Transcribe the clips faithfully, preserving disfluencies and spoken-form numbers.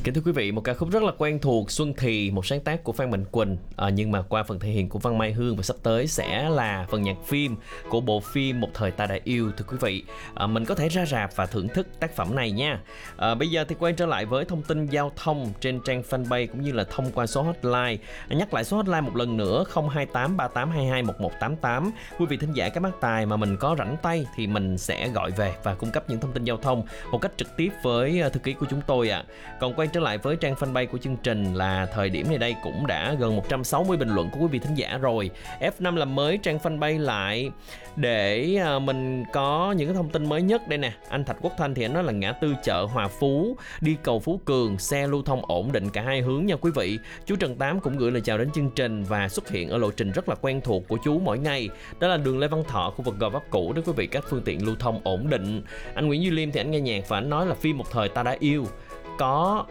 Kính thưa quý vị, một ca khúc rất là quen thuộc, Xuân Thì, một sáng tác của Phan Mạnh Quỳnh, à, nhưng mà qua phần thể hiện của Văn Mai Hương, và sắp tới sẽ là phần nhạc phim của bộ phim Một Thời Ta Đã Yêu. Thưa quý vị, à, mình có thể ra rạp và thưởng thức tác phẩm này nha. À, bây giờ thì quay trở lại với thông tin giao thông trên trang fanpage cũng như là thông qua số hotline. À, nhắc lại số hotline một lần nữa, không hai tám ba tám hai hai một một tám tám. Quý vị thính giả các bác tài mà mình có rảnh tay thì mình sẽ gọi về và cung cấp những thông tin giao thông một cách trực tiếp với thư ký của chúng tôi ạ. À. Còn quay trở lại với trang fanpage của chương trình là thời điểm này đây cũng đã gần một trăm sáu mươi bình luận của quý vị thính giả rồi. F năm làm mới trang fanpage lại để mình có những cái thông tin mới nhất đây nè. Anh Thạch Quốc Thanh thì anh nói là ngã tư chợ Hòa Phú đi cầu Phú Cường, xe lưu thông ổn định cả hai hướng nha quý vị. Chú Trần Tám cũng gửi lời chào đến chương trình và xuất hiện ở lộ trình rất là quen thuộc của chú mỗi ngày. Đó là đường Lê Văn Thọ, khu vực Gò Vấp cũ đó quý vị, các phương tiện lưu thông ổn định. Anh Nguyễn Duy Liêm thì anh nghe nhạc và anh nói là phim Một Thời Ta Đã Yêu có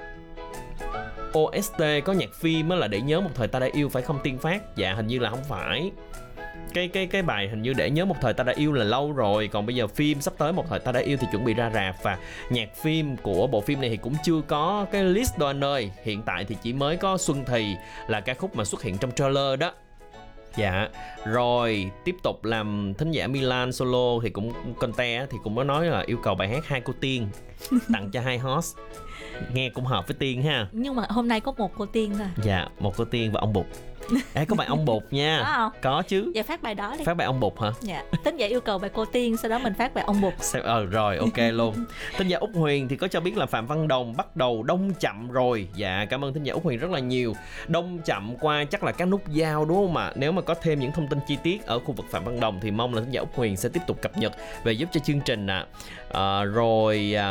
o ét tê, có nhạc phim là để nhớ Một Thời Ta Đã Yêu phải không Tiên Phát? Dạ hình như là không phải. Cái cái cái bài hình như để nhớ Một Thời Ta Đã Yêu là lâu rồi, còn bây giờ phim sắp tới Một Thời Ta Đã Yêu thì chuẩn bị ra rạp, và nhạc phim của bộ phim này thì cũng chưa có cái list đâu anh ơi. Hiện tại thì chỉ mới có Xuân Thì là ca khúc mà xuất hiện trong trailer đó. Dạ, rồi tiếp tục làm thính giả Milan Solo thì cũng Conte thì cũng có nói là yêu cầu bài hát Hai Cô Tiên tặng cho hai host. Nghe cũng hợp với Tiên ha. Nhưng mà hôm nay có một cô Tiên thôi. Dạ, một cô Tiên và ông Bụt. Ê, có bài ông Bụt nha. Có không? Có chứ. Dạ phát bài đó đi. Phát bài ông Bụt hả? Dạ, thính giả yêu cầu bài cô Tiên, sau đó mình phát bài ông Bụt. Ờ rồi, ok luôn. Thính giả Úc Huyền thì có cho biết là Phạm Văn Đồng bắt đầu đông chậm rồi. Dạ, cảm ơn thính giả Úc Huyền rất là nhiều. Đông chậm qua chắc là các nút giao đúng không ạ? Nếu mà có thêm những thông tin chi tiết ở khu vực Phạm Văn Đồng thì mong là thính giả Úc Huyền sẽ tiếp tục cập nhật về giúp cho chương trình ạ. À. À, rồi à,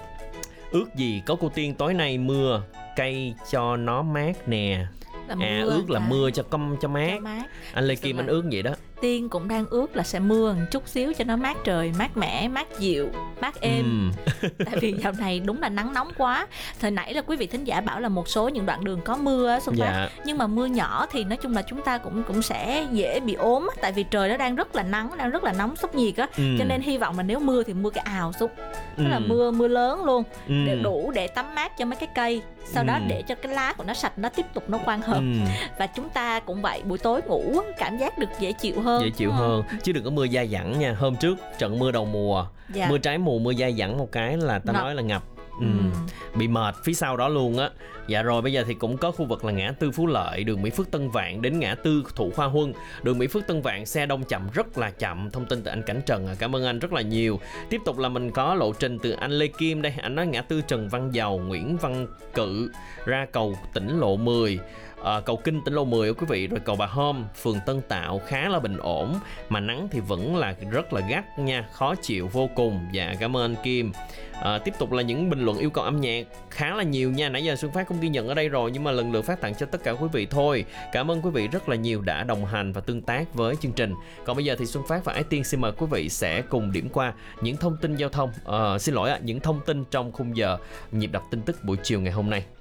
ước gì có cô Tiên tối nay mưa cây cho nó mát nè. À ước là à. mưa cho công cho mát. cho mát Anh Lê Kim anh ước vậy đó. Tiên cũng đang ước là sẽ mưa một chút xíu cho nó mát trời, mát mẻ, mát dịu, mát êm. uhm. Tại vì dạo này đúng là nắng nóng quá. Thời nãy là quý vị thính giả bảo là một số những đoạn đường có mưa á, dạ. Nhưng mà mưa nhỏ thì nói chung là chúng ta cũng cũng sẽ dễ bị ốm. Tại vì trời nó đang rất là nắng, đang rất là nóng sốc nhiệt á. uhm. Cho nên hy vọng là nếu mưa thì mưa cái ào xuống. Tức uhm. là mưa mưa lớn luôn, uhm. để đủ để tắm mát cho mấy cái cây. Sau uhm. đó để cho cái lá của nó sạch, nó tiếp tục nó quang hợp. uhm. Và chúng ta cũng vậy, buổi tối ngủ cảm giác được dễ chịu hơn. Dễ chịu ừ. hơn, chứ đừng có mưa dai dẳng nha. Hôm trước trận mưa đầu mùa, dạ. mưa trái mùa, mưa dai dẳng một cái là ta ngập. Nói là ngập. Ừ. Ừ. Bị mệt phía sau đó luôn á. Dạ rồi bây giờ thì cũng có khu vực là ngã tư Phú Lợi, đường Mỹ Phước Tân Vạn đến ngã tư Thụ Khoa Huân, đường Mỹ Phước Tân Vạn xe đông chậm rất là chậm. Thông tin từ anh Cảnh Trần, cảm ơn anh rất là nhiều. Tiếp tục là mình có lộ trình từ anh Lê Kim đây. Anh nói ngã tư Trần Văn Dầu, Nguyễn Văn Cự ra cầu Tỉnh Lộ mười, à, cầu Kinh Tỉnh Lộ mười quý vị, rồi cầu Bà Hôm, phường Tân Tạo khá là bình ổn, mà nắng thì vẫn là rất là gắt nha, khó chịu vô cùng. Dạ cảm ơn anh Kim. À, tiếp tục là những bình luận yêu cầu âm nhạc khá là nhiều nha. Nãy giờ Xuân Phát cũng ghi nhận ở đây rồi, nhưng mà lần lượt phát tặng cho tất cả quý vị thôi. Cảm ơn quý vị rất là nhiều đã đồng hành và tương tác với chương trình. Còn bây giờ thì Xuân Phát và Ái Tiên xin mời quý vị sẽ cùng điểm qua những thông tin giao thông, à, xin lỗi ạ, những thông tin trong khung giờ nhịp đập tin tức buổi chiều ngày hôm nay.